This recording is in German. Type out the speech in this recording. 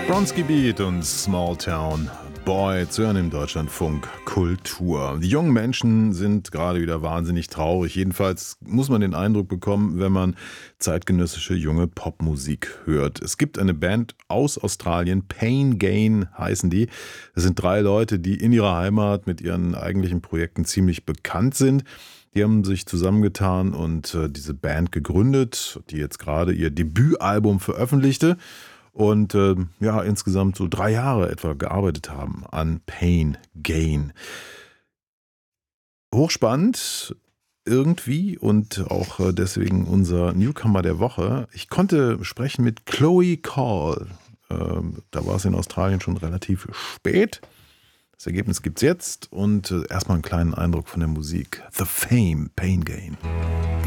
Bronski Beat und Small Town Boy zu hören im Deutschlandfunk Kultur. Die jungen Menschen sind gerade wieder wahnsinnig traurig. Jedenfalls muss man den Eindruck bekommen, wenn man zeitgenössische junge Popmusik hört. Es gibt eine Band aus Australien, Pain Gain heißen die. Das sind 3 Leute, die in ihrer Heimat mit ihren eigentlichen Projekten ziemlich bekannt sind. Die haben sich zusammengetan und diese Band gegründet, die jetzt gerade ihr Debütalbum veröffentlichte. Und insgesamt so 3 Jahre etwa gearbeitet haben an Pain Gain. Hochspannend irgendwie und auch deswegen unser Newcomer der Woche. Ich konnte sprechen mit Chloe Call. Da war es in Australien schon relativ spät. Das Ergebnis gibt's jetzt und erstmal einen kleinen Eindruck von der Musik. The Fame, Pain Gain.